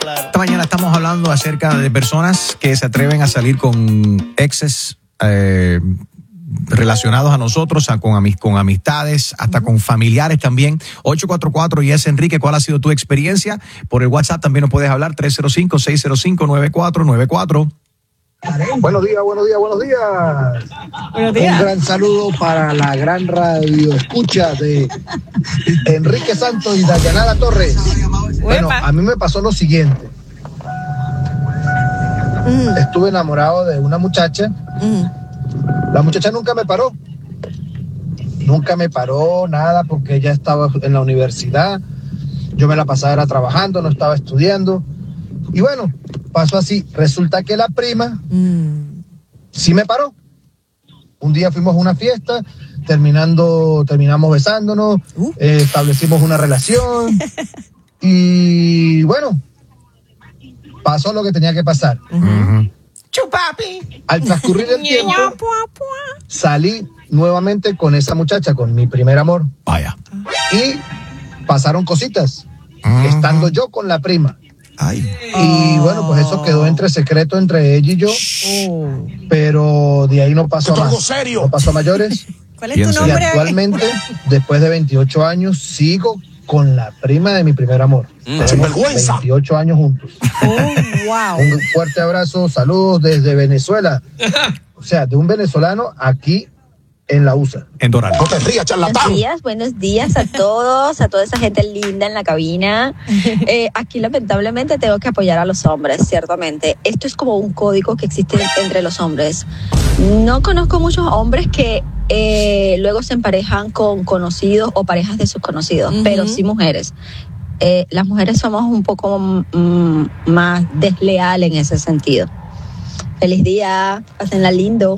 Esta mañana estamos hablando acerca de personas que se atreven a salir con exes relacionados a nosotros, con amistades, hasta con familiares también. 844 y es Enrique, ¿cuál ha sido tu experiencia? Por el WhatsApp también nos puedes hablar, 305-605-9494. Buenos días. Buenos días. Un gran saludo para la gran radio escucha de Enrique Santos y Dayanara Torres. Bueno, a mí me pasó lo siguiente. Estuve enamorado de una muchacha. La muchacha nunca me paró. Nunca me paró, nada, porque ella estaba en la universidad. Yo me la pasaba era trabajando, no estaba estudiando. Y bueno, pasó así. Resulta que la prima sí me paró. Un día fuimos a una fiesta, terminamos besándonos, establecimos una relación. Y bueno, pasó lo que tenía que pasar. Chupapi. Al transcurrir el tiempo, salí nuevamente con esa muchacha, con mi primer amor. Vaya. Y pasaron cositas, estando yo con la prima. Ay. Y bueno, pues eso quedó entre secreto entre ella y yo. Pero de ahí no pasó más. No pasó a mayores. ¿Cuál es tu nombre? Y actualmente, después de 28 años, sigo con la prima de mi primer amor. Tenemos 28 años juntos. Wow. Un fuerte abrazo, saludos desde Venezuela. O sea, de un venezolano aquí en la USA. En Doral. No te rías, charlatán. Buenos días a todos, a toda esa gente linda en la cabina. Aquí lamentablemente tengo que apoyar a los hombres, ciertamente. Esto es como un código que existe entre los hombres. No conozco muchos hombres que luego se emparejan con conocidos o parejas de sus conocidos, pero sí mujeres. Las mujeres somos un poco más desleales en ese sentido. Feliz día, pásenla lindo.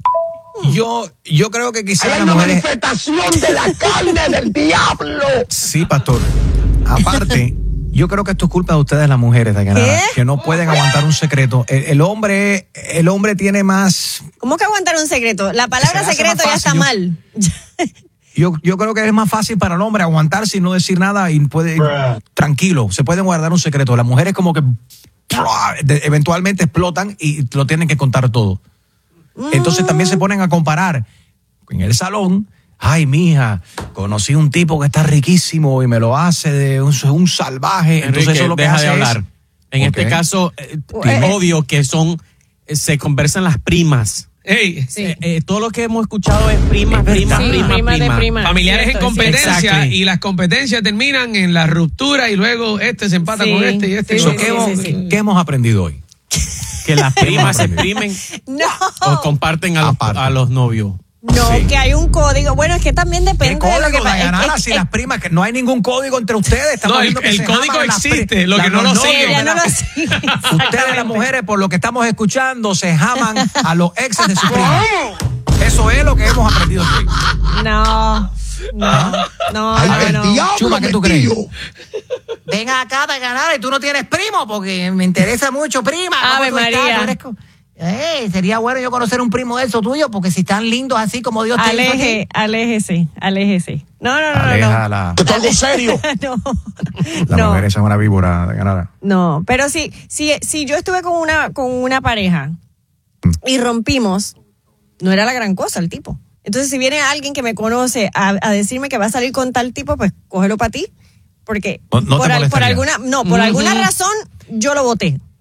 Yo creo que quizás Hay las una mujeres... manifestación de la carne del diablo. Sí, pastor. Aparte, yo creo que esto es culpa de ustedes, las mujeres, Dayanara, que no pueden aguantar un secreto. El hombre tiene más... ¿Cómo que aguantar un secreto? La palabra secreto ya está mal. Yo creo que es más fácil para el hombre aguantarse y no decir nada y puede... Tranquilo, se pueden guardar un secreto. Las mujeres como que eventualmente explotan y lo tienen que contar todo. Entonces también se ponen a comparar en el salón. Ay, mija, conocí un tipo que está riquísimo y me lo hace de un salvaje. Enrique, entonces eso lo que deja hace de hablar. En este caso, obvio que se conversan las primas. Hey, todo lo que hemos escuchado es prima. familiares en competencia, Exactly. y las competencias terminan en la ruptura y luego este se empata con este y este. ¿Qué hemos aprendido hoy? Que las primas se exprimen o comparten a los novios. No, que hay un código. Bueno, es que también depende ¿Qué de lo que código, Dayanara, si las primas, que no hay ningún código entre ustedes? Estamos viendo que el se código aman las existe, lo que no lo siguen. ya no lo siguen. Ustedes, las mujeres, por lo que estamos escuchando, se jaman a los exes de su prima. Eso es lo que hemos aprendido hoy. No. Chuma, ¿qué tú crees? Ven acá, Dayanara, y tú no tienes primo, porque me interesa mucho, prima. Ave María. Sería bueno yo conocer un primo de eso tuyo, porque si están lindos así como Dios te hizo a ti. Aléjese. No. Aléjala. Esto es algo serio. Las mujeres son una víbora, Dayanara. No, pero si yo estuve con una pareja y rompimos, no era la gran cosa el tipo. Entonces, si viene alguien que me conoce a decirme que va a salir con tal tipo, pues cógelo para ti. Porque por alguna razón yo lo voté.